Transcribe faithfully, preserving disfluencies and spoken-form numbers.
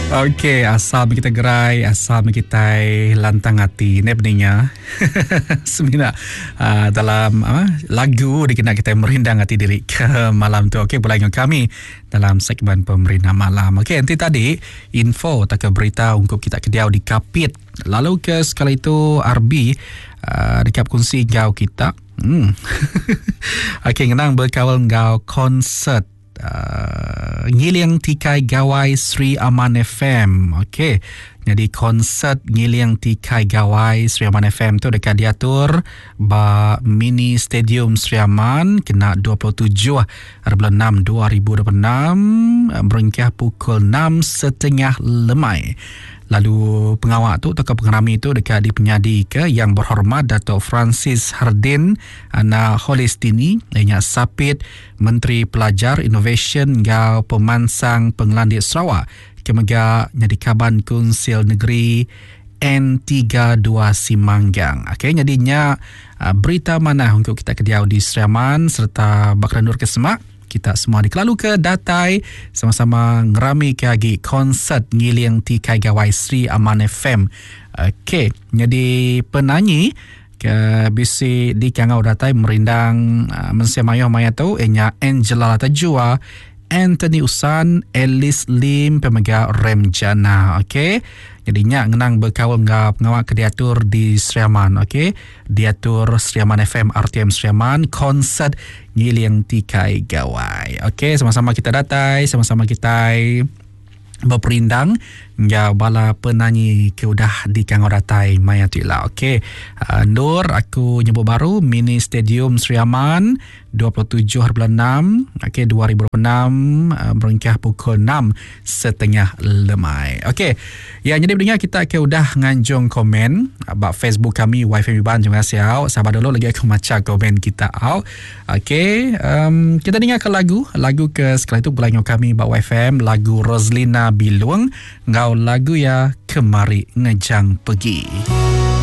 Okey, asal kita gerai, asal kita lantang hati ni benarnya. Sebenarnya uh, dalam uh, lagu dikena kita merindang hati diri ke malam tu. Okey, boleh dengan kami dalam segmen Pemerintah Malam. Okey, nanti tadi info atau berita untuk kita kediau di Kapit. Lalu ke sekali itu R B uh, dekat kongsi gau kita. Hmm. Okey, ngenang berkawal gau konsert Uh, Ngiliang Tikai Gawai Sri Aman F M. Okey. Jadi konsert Ngiliang Tikai Gawai Sri Aman F M tu dekat diatur ba mini stadium Sri Aman kena dua puluh tujuh bulan enam dua ribu dua puluh enam berengkah pukul enam setengah lemai. Lalu pengawak tu atau pengerami tu dekat di penyadi ke yang berhormat Dato' Francis Hardin Ana Holistini ianya Sapit Menteri Pelajar Innovation ngau Pemansang Pengelandit Sarawak kemega nyadi kaban Konsil Negeri N tiga puluh dua Simanggang. Okey, jadinya uh, berita mana untuk kita kediau di Seriaman serta Bakranur ke Semak. Kita semua dikelalu ke Datai sama-sama ngerami ke lagi konsert Ngiliang Tikai Gawai Sri Aman F M. Okey, jadi penyanyi ke bisi di Kangau Datai merindang uh, mensiamayah maya tu ianya Angela Tajua, Anthony Usan, Alice Lim, pemega Remjana. Okey, jadinya ngenang berkawal dengan pengawal ke diatur di Seriaman. Okey, diatur Seriaman F M R T M Seriaman konsert Ngiliang Tikai Gawai. Okey, sama-sama kita datai, sama-sama kita berperindang ya bala penyanyi ke udah di Kangau Datai maya tu lah. Okey, uh, Nur aku nyebut baru mini stadium Sri Aman dua puluh tujuh bulan enam okey dua ribu dua puluh enam uh, berengkah pukul enam setengah lemai. Okey, ya jadi dengar kita ke udah nganjung komen about Facebook kami Y F M Iban. Terima kasih au. Sabar dulu lagi aku baca komen kita au. Okey, um, kita dengar ke lagu lagu ke sekali tu belanja kami about Y F M lagu Roslina Biluang ngau lagu ya Kemari Ngejang Pergi.